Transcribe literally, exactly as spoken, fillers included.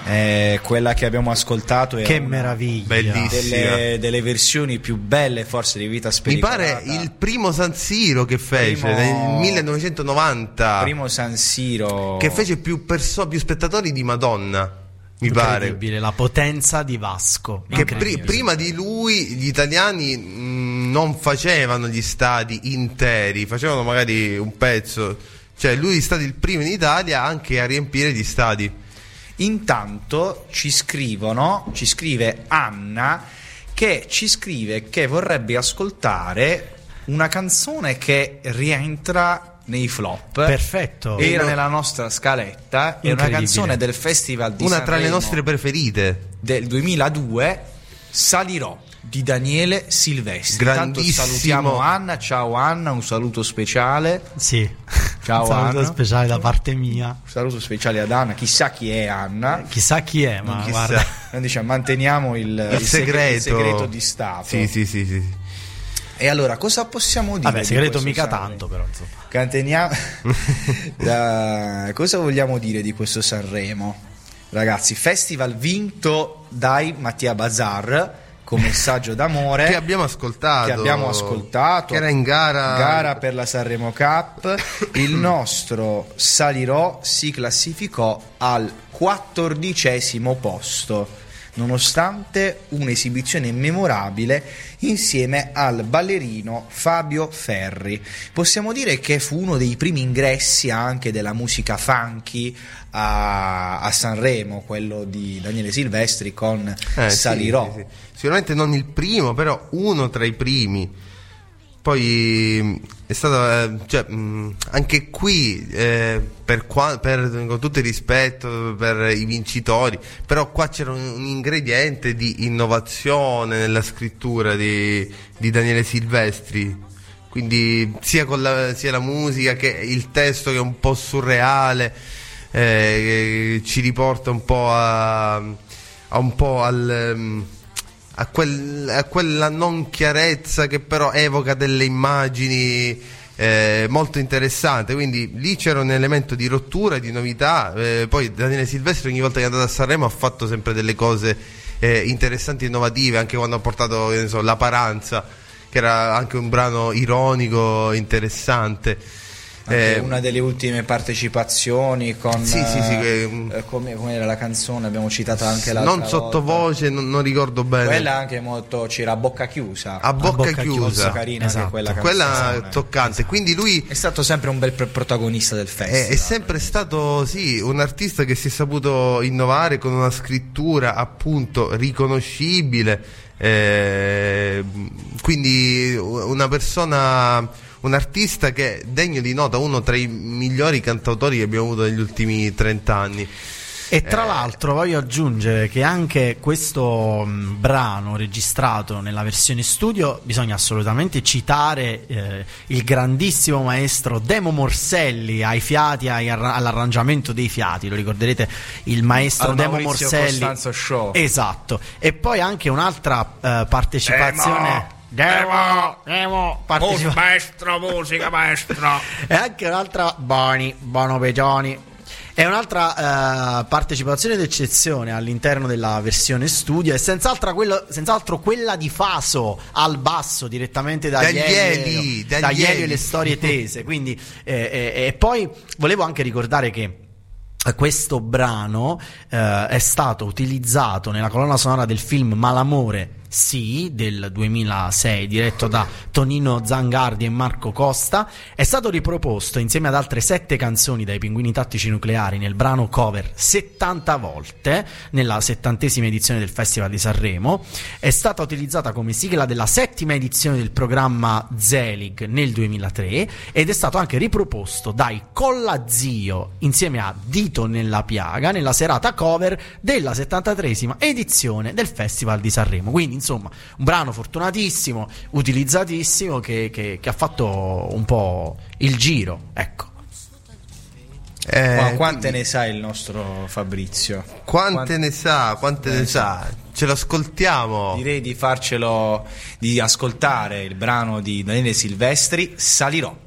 Eh, quella che abbiamo ascoltato è che meraviglia, bellissima, delle, delle versioni più belle forse di Vita Spericolata. Mi pare il primo San Siro che fece primo, nel millenovecentonovanta, primo San Siro che fece più, perso- più spettatori di Madonna, mi pare. La potenza di Vasco, che pri- prima di lui gli italiani mh, non facevano gli stadi interi, facevano magari un pezzo, cioè lui è stato il primo in Italia anche a riempire gli stadi. Intanto ci scrivono, ci scrive Anna, che ci scrive che vorrebbe ascoltare una canzone che rientra nei flop. Perfetto. Era no. nella nostra scaletta, è una canzone del Festival di una Sanremo, tra le nostre preferite del duemiladue, Salirò di Daniele Silvestri. Tanto salutiamo Anna, ciao Anna, un saluto speciale. Sì. Ciao un saluto Anna. speciale da parte mia. Un saluto speciale ad Anna, chissà chi è Anna. Eh, chissà chi è, ma chissà. guarda. Noi diciamo, manteniamo il, il, il, segreto. il segreto di Stato. Sì, sì, sì, sì. E allora cosa possiamo dire? Vabbè, segreto mica Sanremo? tanto, però insomma. Canteniamo. da... Cosa vogliamo dire di questo Sanremo? Ragazzi, festival vinto dai Mattia Bazar con Messaggio d'amore, che abbiamo ascoltato, che abbiamo ascoltato, che era in gara gara per la Sanremo Cup. Il nostro Salirò si classificò al quattordicesimo posto, nonostante un'esibizione memorabile insieme al ballerino Fabio Ferri. Possiamo dire che fu uno dei primi ingressi anche della musica funky a, a Sanremo, quello di Daniele Silvestri con eh, Salirò. Sì, sì, sì. Sicuramente non il primo, però uno tra i primi. Poi è stato, cioè, anche qui, eh, per, qua, per con tutto il rispetto per i vincitori, però qua c'era un, un ingrediente di innovazione nella scrittura di, di Daniele Silvestri, quindi sia con la, sia la musica che il testo, che è un po' surreale, eh, che ci riporta un po' a, a un po' al A, quel, a quella non chiarezza che però evoca delle immagini eh, molto interessanti, quindi lì c'era un elemento di rottura, di novità. Eh, poi Daniele Silvestri ogni volta che è andato a Sanremo ha fatto sempre delle cose eh, interessanti e innovative, anche quando ha portato, che ne so, La Paranza, che era anche un brano ironico, interessante. Eh, una delle ultime partecipazioni con sì, sì, sì, che, eh, come, come era la canzone, abbiamo citato anche la non sottovoce, non, non ricordo bene, quella anche molto, c'era a bocca chiusa, a bocca, a bocca chiusa, chiusa. Carina, esatto. quella, quella toccante, esatto. Quindi lui è stato sempre un bel protagonista del festival, è, è sempre stato sì un artista che si è saputo innovare con una scrittura appunto riconoscibile, eh, quindi una persona, un artista che è degno di nota, uno tra i migliori cantautori che abbiamo avuto negli ultimi trent'anni. E tra eh. l'altro voglio aggiungere che anche questo mh, brano registrato nella versione studio bisogna assolutamente citare eh, il grandissimo maestro Demo Morselli ai fiati, ai, all'arrangiamento dei fiati, lo ricorderete, il maestro Al Demo Maurizio Morselli Costanzo Show. Esatto. E poi anche un'altra eh, partecipazione Demo, Demo, partecipa- maestro, musica maestro. e anche un'altra Boni, Bono Pegioni. È un'altra uh, partecipazione d'eccezione all'interno della versione studio, e senz'altro, quello, senz'altro quella di Faso al basso, direttamente da dagli Elio, Eli, da dagli Elio e Eli. le storie tese. Quindi, eh, eh, e poi volevo anche ricordare che questo brano eh, è stato utilizzato nella colonna sonora del film Malamore Sì del duemilasei, diretto da Tonino Zangardi e Marco Costa. È stato riproposto insieme ad altre sette canzoni dai Pinguini Tattici Nucleari nel brano cover settanta volte nella settantesima edizione del Festival di Sanremo. È stata utilizzata come sigla della settima edizione del programma Zelig nel duemilatré ed è stato anche riproposto dai Collazio insieme a Dito nella piaga nella serata cover della settantatreesima edizione del Festival di Sanremo. Quindi insomma un brano fortunatissimo, utilizzatissimo, che, che, che ha fatto un po' il giro, ecco. Eh, Ma quante ne sa il nostro Fabrizio? Quante, Quante ne sa, quante ne, ne sa? sa? Ce lo ascoltiamo. Direi di farcelo, di ascoltare il brano di Daniele Silvestri, Salirò.